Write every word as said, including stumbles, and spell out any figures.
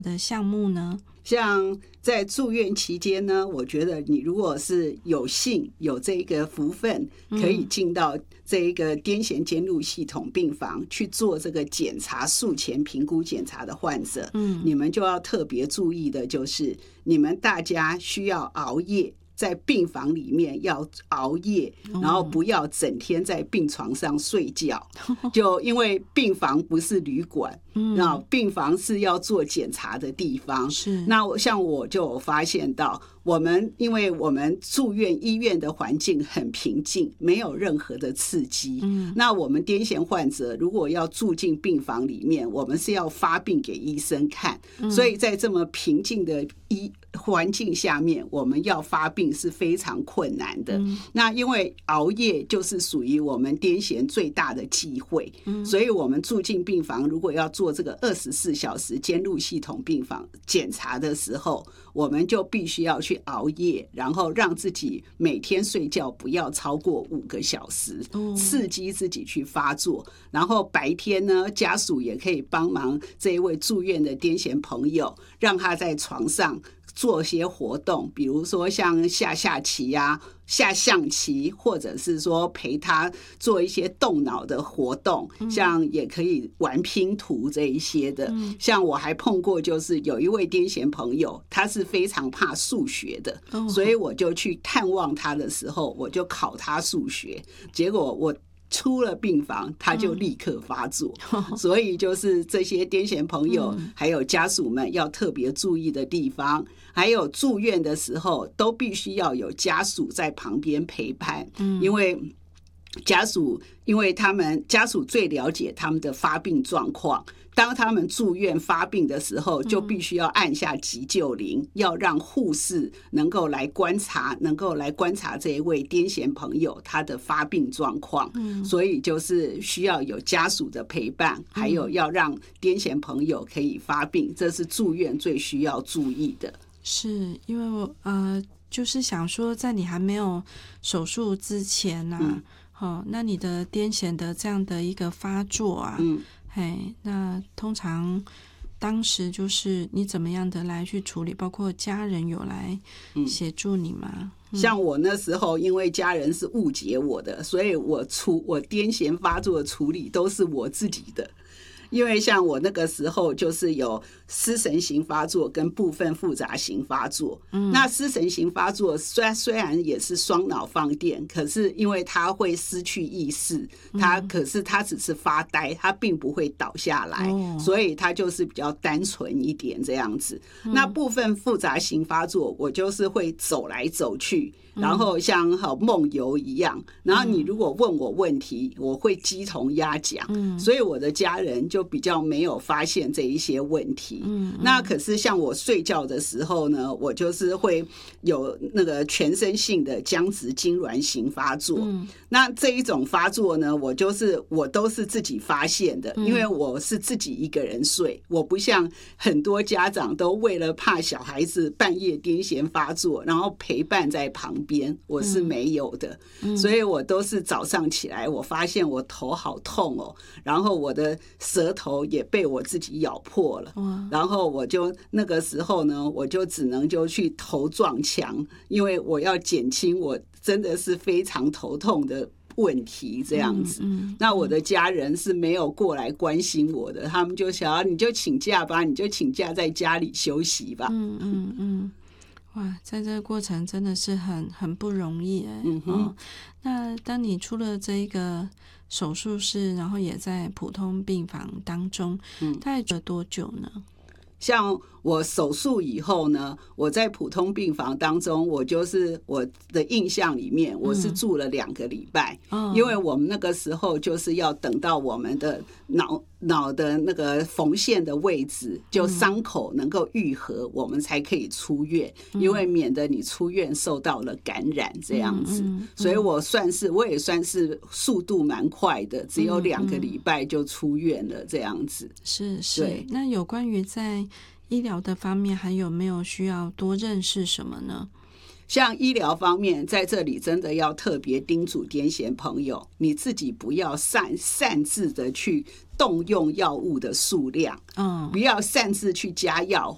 的项目呢？ 像在住院期间呢，我觉得你如果是有幸有这个福分，可以进到这一个癫痫监入系统病房去做这个检查、术前评估检查的患者，嗯，你们就要特别注意的就是，你们大家需要熬夜。在病房里面要熬夜，然后不要整天在病床上睡觉，就因为病房不是旅馆，那病房是要做检查的地方。是，那像我就有发现到，我们因为我们住院医院的环境很平静，没有任何的刺激。嗯，那我们癫痫患者如果要住进病房里面，我们是要发病给医生看，所以在这么平静的医环境下面，我们要发病是非常困难的。嗯、那因为熬夜就是属于我们癫痫最大的忌讳，嗯、所以我们住进病房，如果要做这个二十四小时监入系统病房检查的时候，我们就必须要去熬夜，然后让自己每天睡觉不要超过五个小时，刺激自己去发作。然后白天呢，家属也可以帮忙这一位住院的癫痫朋友，让他在床上做些活动，比如说像下下棋啊、下象棋，或者是说陪他做一些动脑的活动，像也可以玩拼图这一些的。像我还碰过，就是有一位癫痫朋友，他是非常怕数学的，所以我就去探望他的时候，我就考他数学，结果我出了病房他就立刻发作，嗯、所以就是这些癫痫朋友还有家属们要特别注意的地方，还有住院的时候都必须要有家属在旁边陪伴，嗯、因为家属因为他们家属最了解他们的发病状况，当他们住院发病的时候，就必须要按下急救铃，要让护士能够来观察，能够来观察这一位癫痫朋友他的发病状况。嗯，所以就是需要有家属的陪伴，还有要让癫痫朋友可以发病，这是住院最需要注意的。 是因为我呃，就是想说，在你还没有手术之前啊。嗯哦，那你的癫痫的这样的一个发作啊，嗯，嘿，那通常当时就是你怎么样的来去处理？包括家人有来协助你吗？嗯嗯、像我那时候，因为家人是误解我的，所以我处我癫痫发作的处理都是我自己的。因为像我那个时候就是有失神型发作跟部分复杂型发作，嗯，那失神型发作虽然虽然也是双脑放电，可是因为他会失去意识，他可是他只是发呆，他并不会倒下来，嗯、所以他就是比较单纯一点这样子。嗯、那部分复杂型发作，我就是会走来走去。然后像好梦游一样，然后你如果问我问题，我会鸡同鸭讲，嗯、所以我的家人就比较没有发现这一些问题。嗯、那可是像我睡觉的时候呢，我就是会有那个全身性的僵直痉挛型发作。嗯、那这一种发作呢，我就是我都是自己发现的，因为我是自己一个人睡，我不像很多家长都为了怕小孩子半夜癫痫发作，然后陪伴在旁边。边我是没有的，嗯、所以我都是早上起来，我发现我头好痛哦，然后我的舌头也被我自己咬破了，然后我就那个时候呢，我就只能就去头撞墙，因为我要减轻我真的是非常头痛的问题这样子。嗯嗯、那我的家人是没有过来关心我的，他们就想要你就请假吧，你就请假在家里休息吧。嗯嗯嗯。 哇，在这个过程真的是很很不容易哎。嗯哼、哦。那当你出了这一个手术室，然后也在普通病房当中，嗯，大概住了多久呢？ 像我手术以后呢，我在普通病房当中，我就是我的印象里面，我是住了两个礼拜，嗯、因为我们那个时候就是要等到我们的脑脑的那个缝线的位置，就伤口能够愈合，嗯、我们才可以出院，嗯、因为免得你出院受到了感染这样子。嗯嗯嗯、所以我算是我也算是速度蛮快的，只有两个礼拜就出院了这样子。 是是。对，那有关于在医疗的方面还有没有需要多认识什么呢？ 像医疗方面，在这里真的要特别叮嘱癫痫朋友，你自己不要擅擅自的去动用药物的数量，嗯，不要擅自去加药，